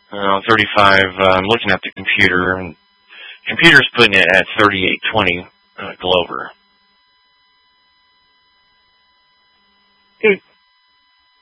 35. I'm looking at the computer, and the computer's putting it at 3820 Glover.